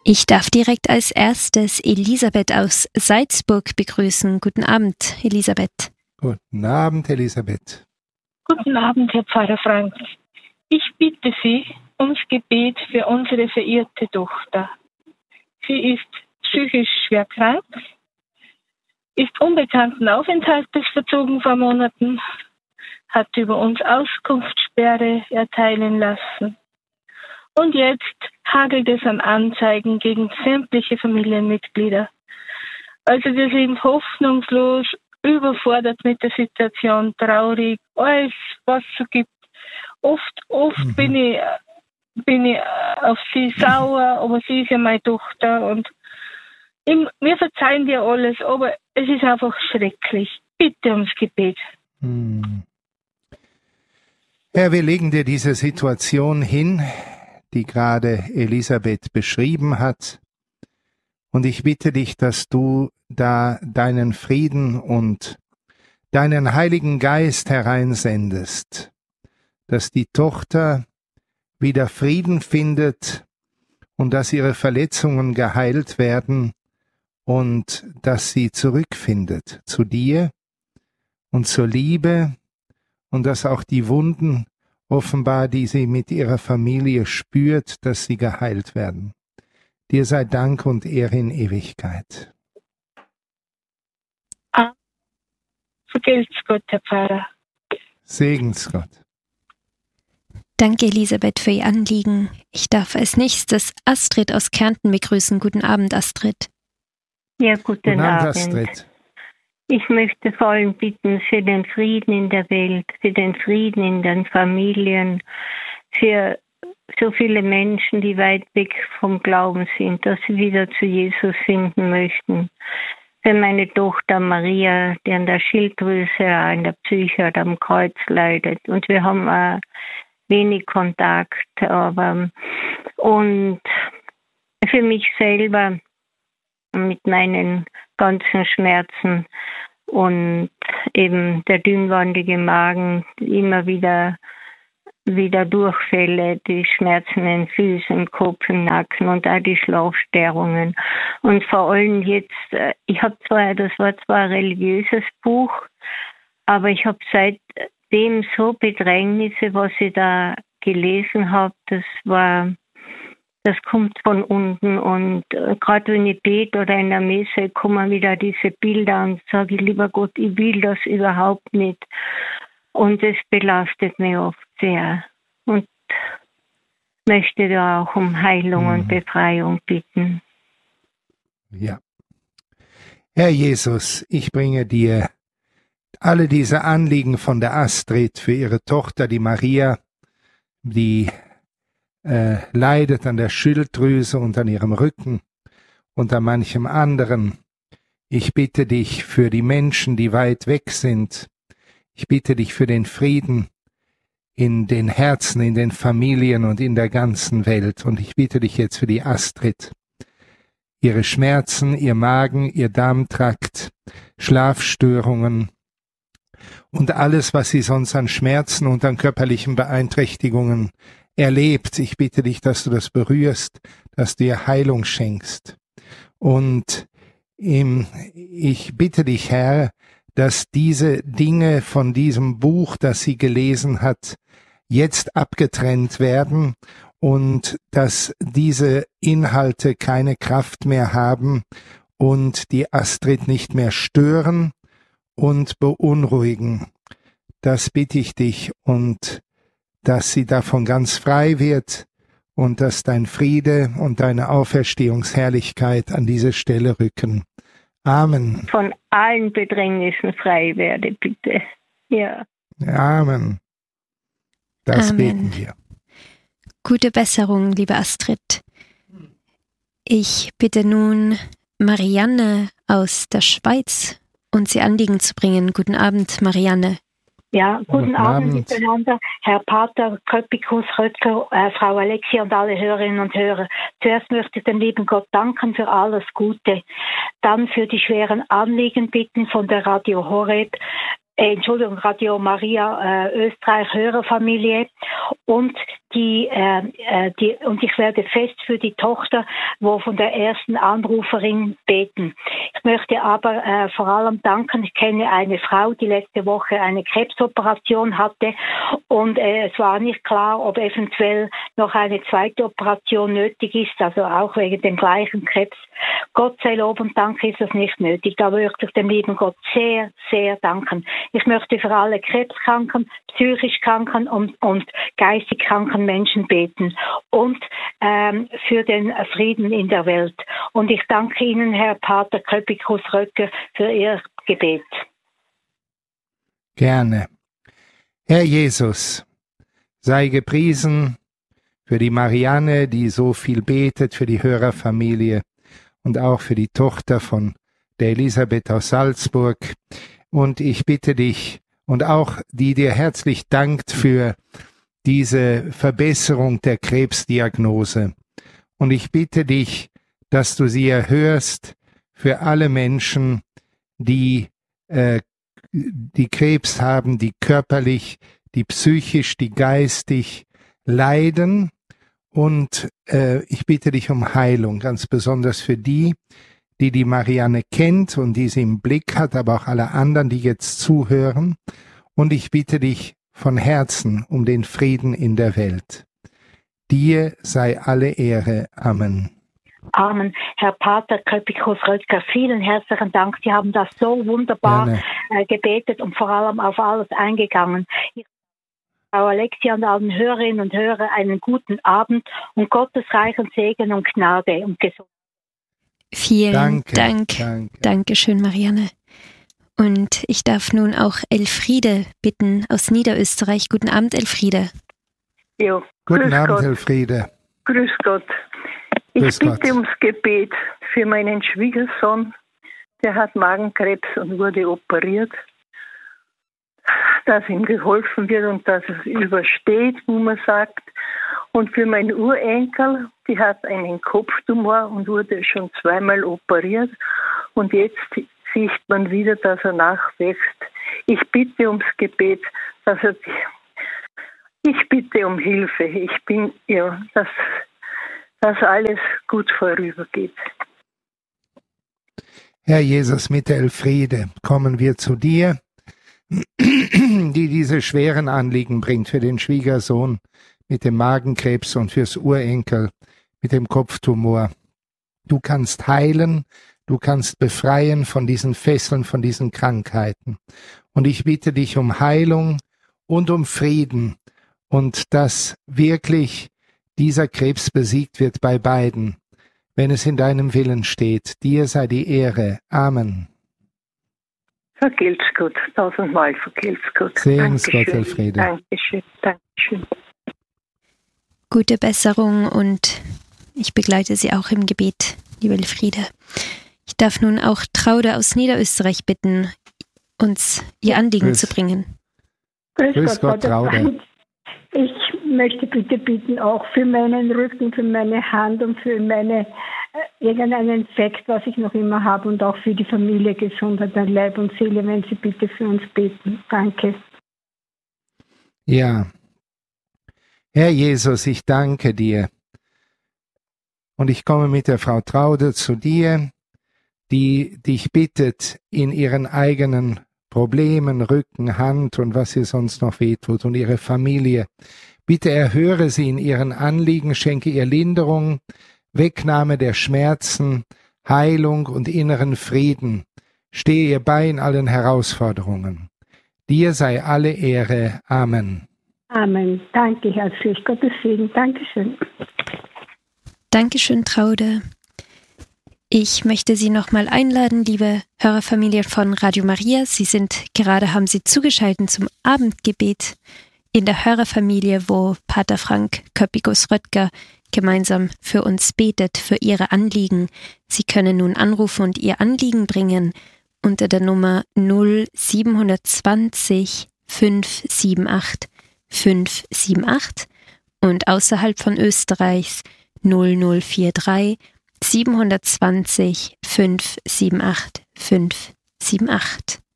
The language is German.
Ich darf direkt als erstes Elisabeth aus Salzburg begrüßen. Guten Abend, Elisabeth. Guten Abend, Elisabeth. Guten Abend, Herr Pfarrer Frank. Ich bitte Sie ums Gebet für unsere verehrte Tochter. Sie ist psychisch schwer krank, ist unbekannten Aufenthaltes verzogen vor Monaten, hat über uns Auskunftssperre erteilen lassen. Und jetzt hagelt es an Anzeigen gegen sämtliche Familienmitglieder. Also wir sind hoffnungslos, überfordert mit der Situation, traurig, alles, was es so gibt. Oft bin ich auf sie sauer, aber sie ist ja meine Tochter und wir verzeihen dir alles, aber es ist einfach schrecklich. Bitte ums Gebet. Herr, wir legen dir diese Situation hin, die gerade Elisabeth beschrieben hat. Und ich bitte dich, dass du da deinen Frieden und deinen Heiligen Geist hereinsendest, dass die Tochter wieder Frieden findet und dass ihre Verletzungen geheilt werden und dass sie zurückfindet zu dir und zur Liebe und dass auch die Wunden offenbar, die sie mit ihrer Familie spürt, dass sie geheilt werden. Dir sei Dank und Ehre in Ewigkeit. Vergelt's Gott, Herr Pfarrer. Segen's Gott. Danke, Elisabeth, für Ihr Anliegen. Ich darf als nächstes Astrid aus Kärnten begrüßen. Guten Abend, Astrid. Ja, guten Abend. Astrid. Ich möchte vor allem bitten für den Frieden in der Welt, für den Frieden in den Familien, für so viele Menschen, die weit weg vom Glauben sind, dass sie wieder zu Jesus finden möchten. Für meine Tochter Maria, die an der Schilddrüse, an der Psyche oder am Kreuz leidet. Und wir haben wenig Kontakt. Und für mich selber mit meinen ganzen Schmerzen und eben der dünnwandige Magen, immer wieder Durchfälle, die Schmerzen in den Füßen, im Kopf, im Nacken und auch die Schlafstörungen. Und vor allem jetzt, das war zwar ein religiöses Buch, aber ich habe seitdem so Bedrängnisse, was ich da gelesen habe, das kommt von unten und gerade wenn ich bete oder in der Messe kommen wieder diese Bilder und sage ich, lieber Gott, ich will das überhaupt nicht. Und es belastet mich oft sehr und möchte da auch um Heilung und Befreiung bitten. Ja. Herr Jesus, ich bringe dir alle diese Anliegen von der Astrid für ihre Tochter, die Maria, die leidet an der Schilddrüse und an ihrem Rücken und an manchem anderen. Ich bitte dich für die Menschen, die weit weg sind. Ich bitte dich für den Frieden in den Herzen, in den Familien und in der ganzen Welt. Und ich bitte dich jetzt für die Astrid. Ihre Schmerzen, ihr Magen, ihr Darmtrakt, Schlafstörungen und alles, was sie sonst an Schmerzen und an körperlichen Beeinträchtigungen erlebt. Ich bitte dich, dass du das berührst, dass du ihr Heilung schenkst. Und ich bitte dich, Herr, dass diese Dinge von diesem Buch, das sie gelesen hat, jetzt abgetrennt werden und dass diese Inhalte keine Kraft mehr haben und die Astrid nicht mehr stören und beunruhigen. Das bitte ich dich und dass sie davon ganz frei wird und dass dein Friede und deine Auferstehungsherrlichkeit an diese Stelle rücken. Amen. Von allen Bedrängnissen frei werde, bitte. Ja. Amen. Das Amen. beten wir. Gute Besserung, liebe Astrid. Ich bitte nun Marianne aus der Schweiz, uns ihr Anliegen zu bringen. Guten Abend, Marianne. Ja, guten Abend miteinander, Herr Pater Köpikus Röttger, Frau Alexia und alle Hörerinnen und Hörer. Zuerst möchte ich den lieben Gott danken für alles Gute, dann für die schweren Anliegen bitten von der Radio Horeb. Radio Maria Österreich Hörerfamilie und und ich werde fest für die Tochter, von der ersten Anruferin beten. Ich möchte aber vor allem danken. Ich kenne eine Frau, die letzte Woche eine Krebsoperation hatte und es war nicht klar, ob eventuell noch eine zweite Operation nötig ist, also auch wegen dem gleichen Krebs. Gott sei Lob und Dank ist das nicht nötig. Da möchte ich dem lieben Gott sehr, sehr danken. Ich möchte für alle krebskranken, psychisch kranken und geistig kranken Menschen beten und für den Frieden in der Welt. Und ich danke Ihnen, Herr Pater Köppikus-Röttger, für Ihr Gebet. Gerne. Herr Jesus, sei gepriesen für die Marianne, die so viel betet, für die Hörerfamilie und auch für die Tochter von der Elisabeth aus Salzburg. Und ich bitte dich und auch die dir herzlich dankt für diese Verbesserung der Krebsdiagnose. Und ich bitte dich, dass du sie erhörst für alle Menschen, die Krebs haben, die körperlich, die psychisch, die geistig leiden. Und ich bitte dich um Heilung, ganz besonders für die Marianne kennt und die sie im Blick hat, aber auch alle anderen, die jetzt zuhören. Und ich bitte dich von Herzen um den Frieden in der Welt. Dir sei alle Ehre. Amen. Amen. Herr Pater Köppikus-Röttger, vielen herzlichen Dank. Sie haben das so wunderbar gebetet und vor allem auf alles eingegangen. Frau Alexia und allen Hörerinnen und Hörern einen guten Abend und Gottes reichen Segen und Gnade und Gesundheit. Vielen Dank. Dankeschön, Marianne. Und ich darf nun auch Elfriede bitten aus Niederösterreich. Guten Abend, Elfriede. Ja, Guten Abend, Elfriede. Grüß Gott. Ich bitte ums Gebet für meinen Schwiegersohn. Der hat Magenkrebs und wurde operiert. Dass ihm geholfen wird und dass es übersteht, wie man sagt. Und für meinen Urenkel, die hat einen Kopftumor und wurde schon 2-mal operiert. Und jetzt sieht man wieder, dass er nachwächst. Ich bitte ums Gebet, ich bitte um Hilfe. Dass alles gut vorübergeht. Herr Jesus, mit der Elfriede kommen wir zu dir, die diese schweren Anliegen bringt für den Schwiegersohn mit dem Magenkrebs und fürs Urenkel mit dem Kopftumor. Du kannst heilen, du kannst befreien von diesen Fesseln, von diesen Krankheiten. Und ich bitte dich um Heilung und um Frieden und dass wirklich dieser Krebs besiegt wird bei beiden, wenn es in deinem Willen steht. Dir sei die Ehre. Amen. Vergelt's Gott, 1000-mal vergelt's Gott. Segen's Gott, Elfriede. Dankeschön. Gute Besserung und ich begleite Sie auch im Gebet, liebe Elfriede. Ich darf nun auch Traude aus Niederösterreich bitten, uns ihr Anliegen zu bringen. Grüß Gott, Traude. Ich möchte bitte bitten, auch für meinen Rücken, für meine Hand und für irgendeinen Infekt, was ich noch immer habe und auch für die Familie Gesundheit an Leib und Seele, wenn Sie bitte für uns beten. Danke. Ja. Herr Jesus, ich danke dir. Und ich komme mit der Frau Traude zu dir, die dich bittet, in ihren eigenen Problemen, Rücken, Hand und was ihr sonst noch wehtut und ihre Familie. Bitte erhöre sie in ihren Anliegen, schenke ihr Linderung, Wegnahme der Schmerzen, Heilung und inneren Frieden. Stehe ihr bei in allen Herausforderungen. Dir sei alle Ehre. Amen. Amen. Danke herzlich. Gottes Segen. Dankeschön. Dankeschön, Traude. Ich möchte Sie nochmal einladen, liebe Hörerfamilie von Radio Maria. Haben Sie zugeschaltet zum Abendgebet in der Hörerfamilie, wo Pater Frank Köppikus-Röttger gemeinsam für uns betet, für Ihre Anliegen. Sie können nun anrufen und Ihr Anliegen bringen unter der Nummer 0720 578 578 und außerhalb von Österreichs 0043 720 578 578.